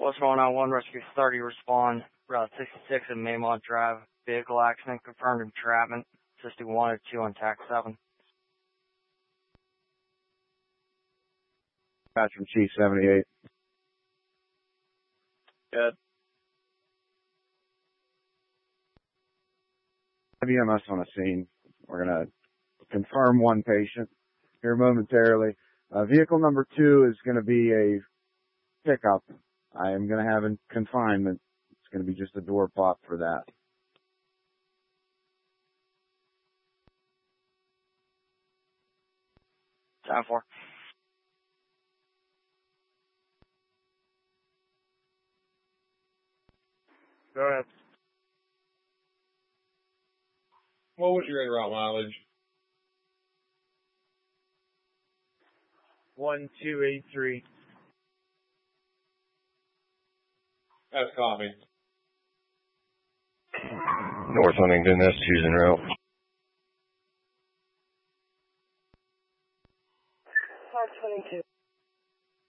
What's going on? One Rescue 30, respond. Route 66 in Maymont Drive. Vehicle accident, confirmed entrapment. Assisting 1 or 2 on TAC 7. Patch from Chief 78. Good. EMS on the scene. We're going to confirm one patient here momentarily. Vehicle number 2 is going to be a pickup. I am going to have in confinement. It's going to be just a door pop for that. Time for. Go ahead. What was your in-route mileage? 1283. That's copy. North Huntington, that's 2's en route. 522.